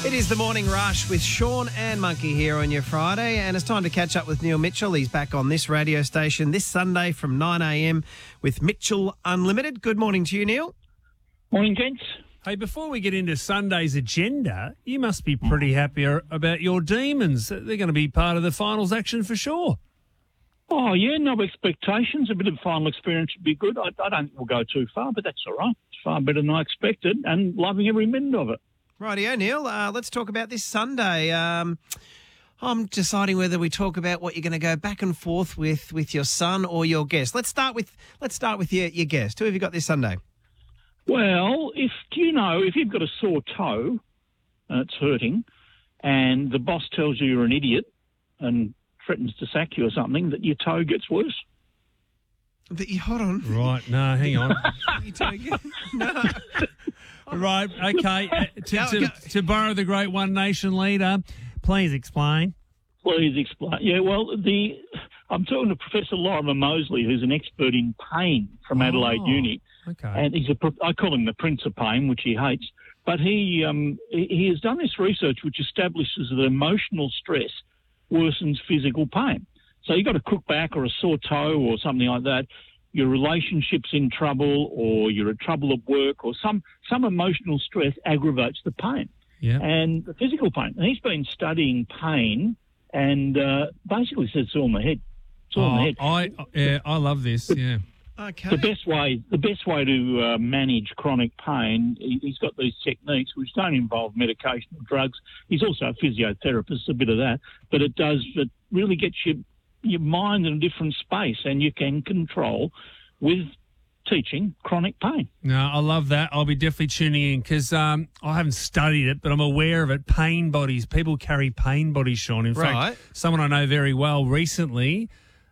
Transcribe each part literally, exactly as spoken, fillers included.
It is the Morning Rush with Sean and Monkey here on your Friday, and it's time to catch up with Neil Mitchell. He's back on this radio station this Sunday from nine a m with Mitchell Unlimited. Good morning to you, Neil. Morning, gents. Hey, before we get into Sunday's agenda, you must be pretty happy about your Demons. They're going to be part of the finals action for sure. Oh, yeah, no expectations. A bit of final experience would be good. I, I don't think we'll go too far, but that's all right. It's far better than I expected and loving every minute of it. Rightio, Neil. Uh, let's talk about this Sunday. Um, I'm deciding whether we talk about what you're going to go back and forth with with your son or your guest. Let's start with let's start with your, your guest. Who have you got this Sunday? Well, if you know, if you've got a sore toe and it's hurting and the boss tells you you're an idiot and threatens to sack you or something, that your toe gets worse. That you, hold on. Right, no, hang on. Your toe gets- no. Right, okay. Uh, to, Go, to, go. to borrow the great One Nation leader, please explain. Please explain. Yeah, well, the I'm talking to Professor Lorimer Mosley, who's an expert in pain from Adelaide Oh, Uni. Okay. And he's a, pro- I call him the Prince of Pain, which he hates. But he um, he he has done this research which establishes that emotional stress worsens physical pain. So you've got a crook back or a sore toe or something like that, your relationship's in trouble or you're in trouble at work or some, some emotional stress aggravates the pain Yeah. and the physical pain. And he's been studying pain and uh, basically says it's all in the head. It's all in the Oh, head. I, yeah, I love this, yeah. Okay. The best way, the best way to uh, manage chronic pain, he, he's got these techniques which don't involve medication or drugs. He's also a physiotherapist, a bit of that, but it does. It really gets your your mind in a different space, and you can control with teaching chronic pain. No, I love that. I'll be definitely tuning in because um, I haven't studied it, but I'm aware of it. Pain bodies. People carry pain bodies, Sean. In Right. fact, someone I know very well recently,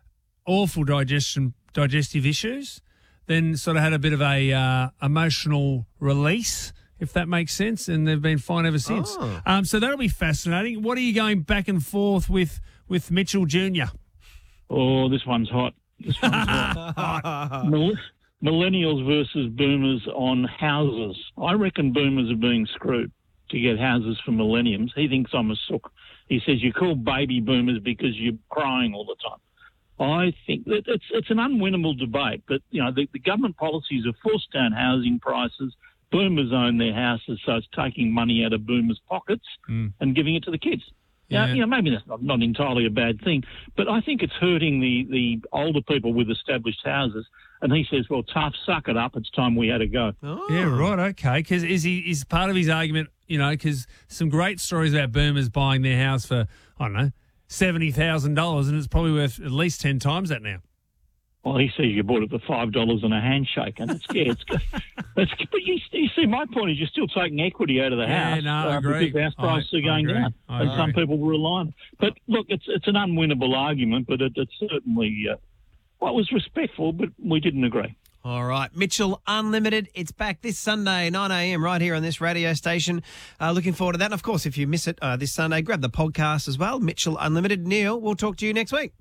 awful digestion, digestive issues, then sort of had a bit of a uh, emotional release, if that makes sense, and they've been fine ever since. Oh. Um, so that'll be fascinating. What are you going back and forth with with Mitchell Junior? Oh, this one's hot. This one's hot. Mill- Millennials versus boomers on houses. I reckon boomers are being screwed to get houses for millenniums. He thinks I'm a sook. He says you call baby boomers because you're crying all the time. I think that it's it's an unwinnable debate, but you know the, the government policies have forced down housing prices. Boomers own their houses, so it's taking money out of boomers' pockets Mm. and giving it to the kids. Now, Yeah. you know, maybe that's not, not entirely a bad thing, but I think it's hurting the, the older people with established houses. And he says, well, tough, suck it up. It's time we had to go. Oh. Yeah, right. Okay, because is he is part of his argument? You know, because some great stories about boomers buying their house for I don't know seventy thousand dollars, and it's probably worth at least ten times that now. Well, he says you bought it for five dollars and a handshake, and it's yeah, it's good. It's, but you, you see, my point is you're still taking equity out of the Yeah, house no, I uh, agree. because house I- prices I are going agree. down, I and some agree. people will rely on it. But look, it's it's an unwinnable argument, but it, it's certainly uh, well, it was respectful, but we didn't agree. All right, Mitchell Unlimited. It's back this Sunday, nine a m, right here on this radio station. Uh, looking forward to that. And, of course, if you miss it uh, this Sunday, grab the podcast as well. Mitchell Unlimited. Neil, we'll talk to you next week.